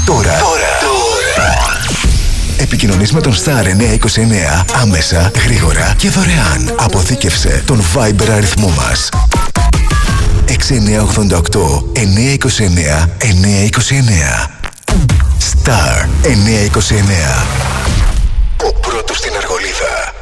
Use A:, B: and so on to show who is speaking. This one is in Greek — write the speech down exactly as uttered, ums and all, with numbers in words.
A: Τώρα, τώρα, τώρα. Επικοινωνείς με τον Star εννιακόσια είκοσι εννέα άμεσα, γρήγορα και δωρεάν. Αποθήκευσε τον Viber αριθμό μας. έξι εννιά οκτώ οκτώ εννιακόσια είκοσι εννέα εννιακόσια είκοσι εννέα. Star εννιακόσια είκοσι εννέα. Ο πρώτος στην Αργολίδα.